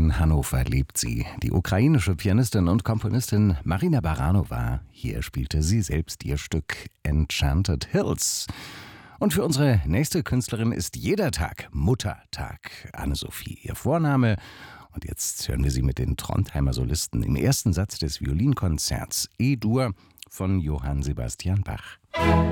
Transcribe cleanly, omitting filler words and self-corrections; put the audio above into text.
In Hannover lebt sie, die ukrainische Pianistin und Komponistin Marina Baranova. Hier spielte sie selbst ihr Stück Enchanted Hills. Und für unsere nächste Künstlerin ist jeder Tag Muttertag. Anne-Sophie, ihr Vorname. Und jetzt hören wir sie mit den Trondheimer Solisten im ersten Satz des Violinkonzerts E-Dur von Johann Sebastian Bach.